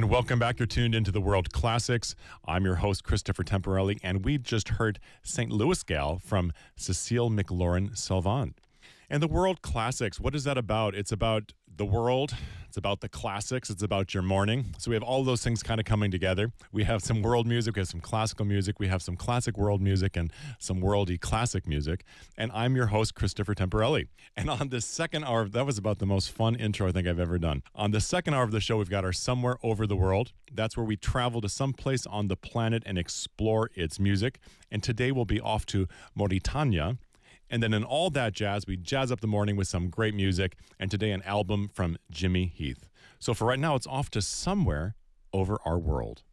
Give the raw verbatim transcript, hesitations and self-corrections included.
and welcome back. You're tuned into the World Classics. I'm your host, Christopher Temporelli, and we just heard Saint Louis Gal from Cecile McLaurin-Salvant. And the World Classics, what is that about? It's about the world. It's about the classics. It's about your morning. So we have all those things kind of coming together. We have some world music. We have some classical music. We have some classic world music and some worldy classic music. And I'm your host, Christopher Temporelli. And on the second hour, that was about the most fun intro I think I've ever done. On the second hour of the show, we've got our Somewhere Over the World. That's where we travel to some place on the planet and explore its music. And today we'll be off to Mauritania. And then in all that jazz, we jazz up the morning with some great music. And today, an album from Jimmy Heath. So for right now, it's off to Somewhere Over Our World.